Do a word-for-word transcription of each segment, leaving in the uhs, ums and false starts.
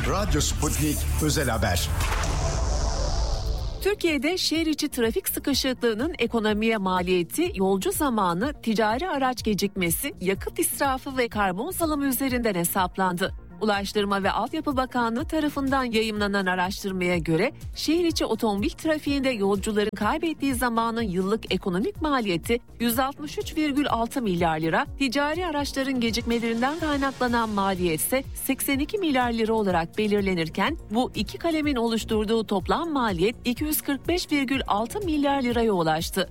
Radyo Sputnik Özel Haber. Türkiye'de şehir içi trafik sıkışıklığının ekonomiye maliyeti, yolcu zamanı, ticari araç gecikmesi, yakıt israfı ve karbon salımı üzerinden hesaplandı. Ulaştırma ve Altyapı Bakanlığı tarafından yayımlanan araştırmaya göre şehir içi otomobil trafiğinde yolcuların kaybettiği zamanın yıllık ekonomik maliyeti yüz altmış üç virgül altı milyar lira, ticari araçların gecikmelerinden kaynaklanan maliyet ise seksen iki milyar lira olarak belirlenirken bu iki kalemin oluşturduğu toplam maliyet iki yüz kırk beş virgül altı milyar liraya ulaştı.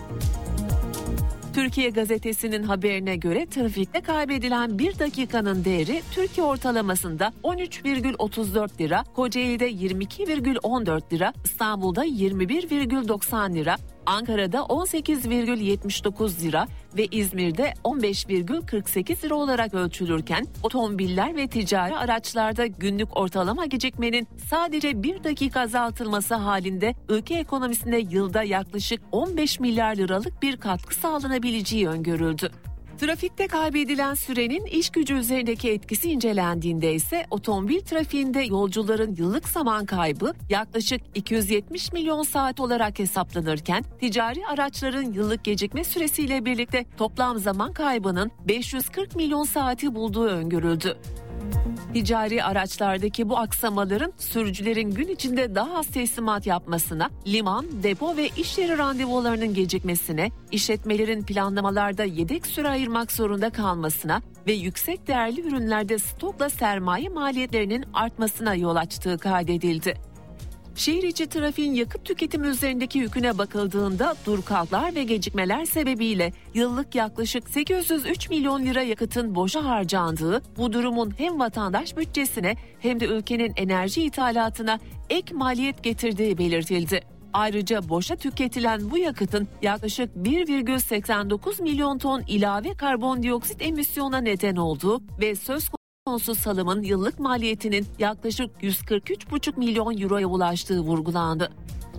Türkiye Gazetesi'nin haberine göre trafikte kaybedilen bir dakikanın değeri Türkiye ortalamasında on üç virgül otuz dört lira, Kocaeli'de yirmi iki virgül on dört lira, İstanbul'da yirmi bir virgül doksan lira, Ankara'da on sekiz virgül yetmiş dokuz lira ve İzmir'de on beş virgül kırk sekiz lira olarak ölçülürken otomobiller ve ticari araçlarda günlük ortalama gecikmenin sadece bir dakika azaltılması halinde ülke ekonomisine yılda yaklaşık on beş milyar liralık bir katkı sağlanabileceği öngörüldü. Trafikte kaybedilen sürenin iş gücü üzerindeki etkisi incelendiğinde ise otomobil trafiğinde yolcuların yıllık zaman kaybı yaklaşık iki yüz yetmiş milyon saat olarak hesaplanırken ticari araçların yıllık gecikme süresiyle birlikte toplam zaman kaybının beş yüz kırk milyon saati bulduğu öngörüldü. Ticari araçlardaki bu aksamaların sürücülerin gün içinde daha az teslimat yapmasına, liman, depo ve iş yeri randevularının gecikmesine, işletmelerin planlamalarda yedek süre ayırmak zorunda kalmasına ve yüksek değerli ürünlerde stokla sermaye maliyetlerinin artmasına yol açtığı kaydedildi. Şehir içi trafiğin yakıt tüketimi üzerindeki yüküne bakıldığında dur kalklar ve gecikmeler sebebiyle yıllık yaklaşık sekiz yüz üç milyon lira yakıtın boşa harcandığı, bu durumun hem vatandaş bütçesine hem de ülkenin enerji ithalatına ek maliyet getirdiği belirtildi. Ayrıca boşa tüketilen bu yakıtın yaklaşık bir virgül seksen dokuz milyon ton ilave karbondioksit emisyona neden olduğu ve söz konusu salımın yıllık maliyetinin yaklaşık yüz kırk üç virgül beş milyon euroya ulaştığı vurgulandı.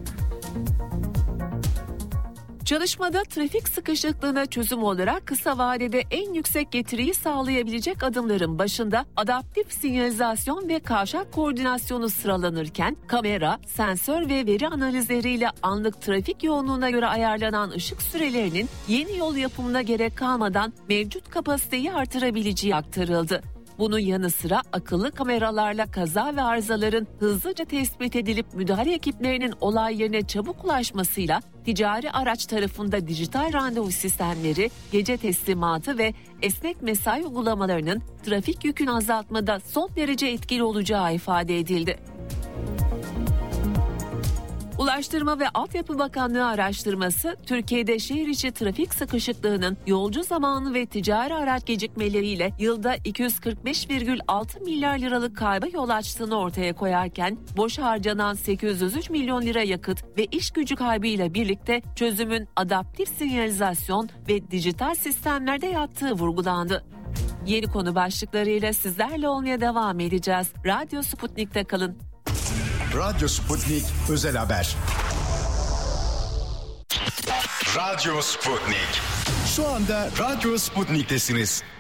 Çalışmada trafik sıkışıklığına çözüm olarak kısa vadede en yüksek getiriyi sağlayabilecek adımların başında adaptif sinyalizasyon ve kavşak koordinasyonu sıralanırken kamera, sensör ve veri analizleriyle anlık trafik yoğunluğuna göre ayarlanan ışık sürelerinin yeni yol yapımına gerek kalmadan mevcut kapasiteyi artırabileceği aktarıldı. Bunun yanı sıra akıllı kameralarla kaza ve arızaların hızlıca tespit edilip müdahale ekiplerinin olay yerine çabuk ulaşmasıyla ticari araç tarafında dijital randevu sistemleri, gece teslimatı ve esnek mesai uygulamalarının trafik yükünü azaltmada son derece etkili olacağı ifade edildi. Ulaştırma ve Altyapı Bakanlığı araştırması, Türkiye'de şehir içi trafik sıkışıklığının yolcu zamanı ve ticari araç gecikmeleriyle yılda iki yüz kırk beş virgül altı milyar liralık kayba yol açtığını ortaya koyarken, boş harcanan sekiz yüz üç milyon lira yakıt ve iş gücü kaybıyla birlikte çözümün adaptif sinyalizasyon ve dijital sistemlerde yattığı vurgulandı. Yeni konu başlıklarıyla sizlerle olmaya devam edeceğiz. Radyo Sputnik'te kalın. Radyo Sputnik Özel Haber. Radyo Sputnik. Şu anda Radyo Sputnik'tesiniz.